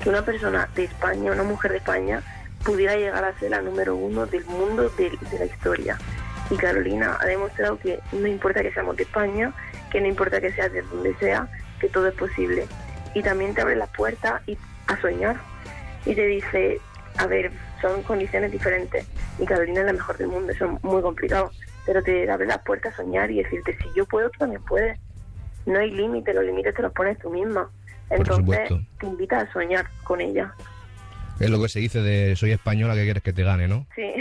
que una persona de España, una mujer de España, pudiera llegar a ser la número 1 del mundo de la historia. Y Carolina ha demostrado que no importa que seamos de España, que no importa que seas de donde sea, que todo es posible. Y también te abre las puertas a soñar. Y te dice, a ver, son condiciones diferentes. Y Carolina es la mejor del mundo, eso es muy complicado. Pero te abre las puertas a soñar y decirte, si yo puedo, tú también puedes. No hay límite, los límites te los pones tú misma. Entonces te invita a soñar con ella. Es lo que se dice de soy española, que quieres que te gane, ¿no? Sí.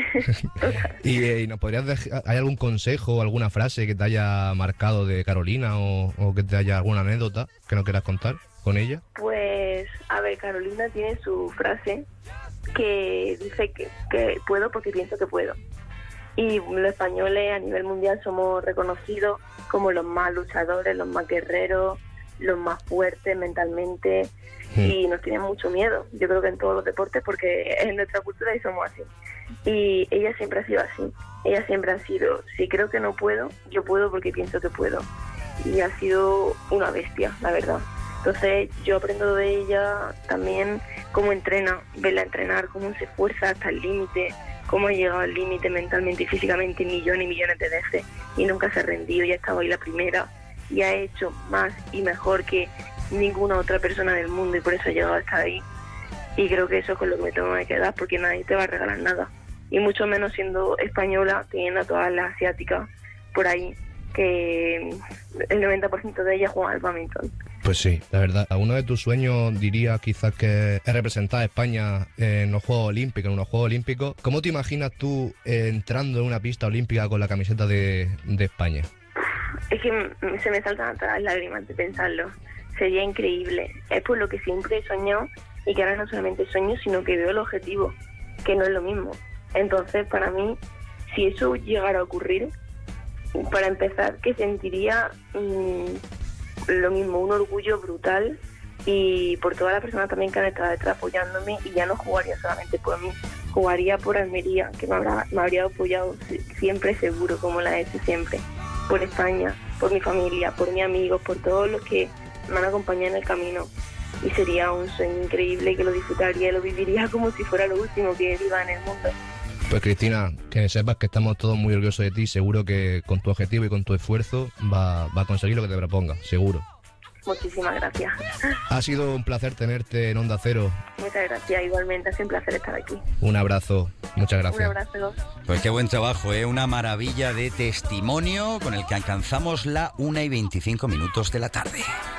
¿Y nos podrías dejar, hay algún consejo o alguna frase que te haya marcado de Carolina o que te haya alguna anécdota que no quieras contar con ella? Pues, a ver, Carolina tiene su frase que dice que puedo porque pienso que puedo. Y los españoles a nivel mundial somos reconocidos como los más luchadores, los más guerreros, los más fuertes mentalmente, y nos tienen mucho miedo, yo creo que en todos los deportes, porque es nuestra cultura y somos así. Y ella siempre ha sido así, ella siempre ha sido, si creo que no puedo, yo puedo porque pienso que puedo. Y ha sido una bestia, la verdad. Entonces yo aprendo de ella también cómo entrena, verla entrenar, cómo se esfuerza hasta el límite, cómo ha llegado al límite mentalmente y físicamente millones y millones de veces y nunca se ha rendido, y ha estado ahí la primera y ha hecho más y mejor que ninguna otra persona del mundo, y por eso ha llegado hasta ahí. Y creo que eso es con lo que me tengo que quedar, porque nadie te va a regalar nada, y mucho menos siendo española, teniendo a todas las asiáticas por ahí, que el 90% de ellas juegan al badminton. Pues sí, la verdad. ¿Uno de tus sueños diría quizás que es representar a España en los Juegos Olímpicos? ¿Cómo te imaginas tú entrando en una pista olímpica con la camiseta de España? Es que se me saltan atrás las lágrimas de pensarlo. Sería increíble. Es por lo que siempre he soñado, y que ahora no solamente sueño, sino que veo el objetivo, que no es lo mismo. Entonces, para mí, si eso llegara a ocurrir, para empezar, que sentiría lo mismo, un orgullo brutal, y por todas las personas también que han estado detrás apoyándome, y ya no jugaría solamente por mí, jugaría por Almería, que me habría apoyado siempre, seguro, como la he hecho siempre, por España, por mi familia, por mis amigos, por todos los que me han acompañado en el camino. Y sería un sueño increíble, que lo disfrutaría y lo viviría como si fuera lo último que viva en el mundo. Pues Cristina, que sepas que estamos todos muy orgullosos de ti. Seguro que con tu objetivo y con tu esfuerzo va a conseguir lo que te propongas, seguro. Muchísimas gracias. Ha sido un placer tenerte en Onda Cero. Muchas gracias, igualmente, ha sido un placer estar aquí. Un abrazo, muchas gracias. Un abrazo. Pues qué buen trabajo, ¿eh? Una maravilla de testimonio con el que alcanzamos la 1:25 de la tarde.